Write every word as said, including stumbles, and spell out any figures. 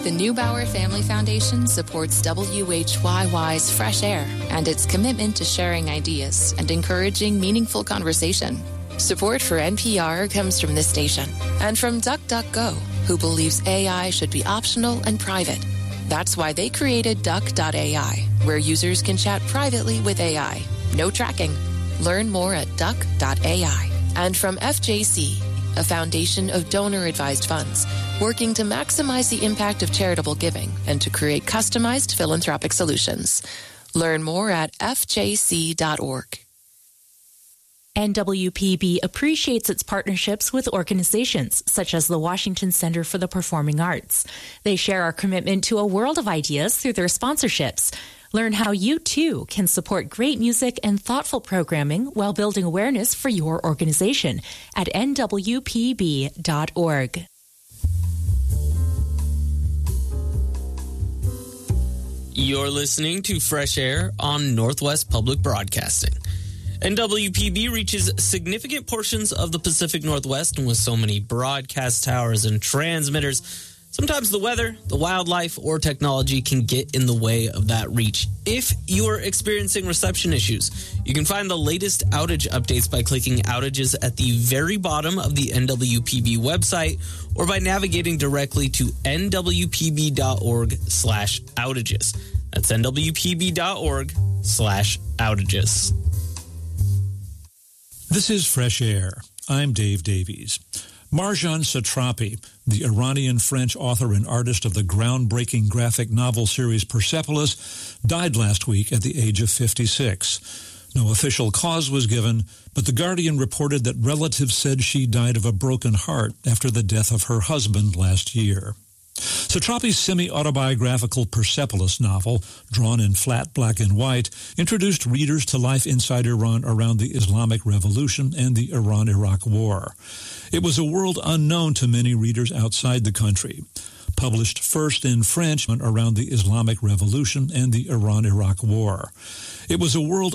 The Neubauer Family Foundation supports W H Y Y's Fresh Air and its commitment to sharing ideas and encouraging meaningful conversation. Support for N P R comes from this station and from DuckDuckGo, who believes A I should be optional and private. That's why they created Duck dot A I, where users can chat privately with A I. No tracking. Learn more at Duck dot A I. And from F J C, a foundation of donor-advised funds, working to maximize the impact of charitable giving and to create customized philanthropic solutions. Learn more at F J C dot org. N W P B appreciates its partnerships with organizations such as the Washington Center for the Performing Arts. They share our commitment to a world of ideas through their sponsorships. Learn how you, too, can support great music and thoughtful programming while building awareness for your organization at N W P B dot org. You're listening to Fresh Air on Northwest Public Broadcasting. N W P B reaches significant portions of the Pacific Northwest, and with so many broadcast towers and transmitters, sometimes the weather, the wildlife, or technology can get in the way of that reach. If you're experiencing reception issues, you can find the latest outage updates by clicking outages at the very bottom of the N W P B website or by navigating directly to N W P B dot org slash outages. That's N W P B dot org slash outages. This is Fresh Air. I'm Dave Davies. Marjane Satrapi, the Iranian-French author and artist of the groundbreaking graphic novel series Persepolis, died last week at the age of fifty-six. No official cause was given, but The Guardian reported that relatives said she died of a broken heart after the death of her husband last year. Satrapi's semi-autobiographical Persepolis novel, drawn in flat black and white, introduced readers to life inside Iran around the Islamic Revolution and the Iran-Iraq War. It was a world unknown to many readers outside the country. Published first in French around the Islamic Revolution and the Iran-Iraq War. It was a world